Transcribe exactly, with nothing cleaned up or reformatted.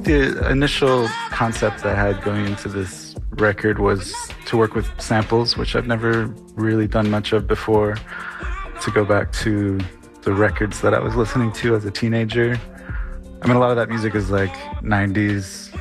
the initial concept I had going into this record was to work with samples, which I've never really done much of before, to go back to the records that I was listening to as a teenager. I mean, a lot of that music is like nineties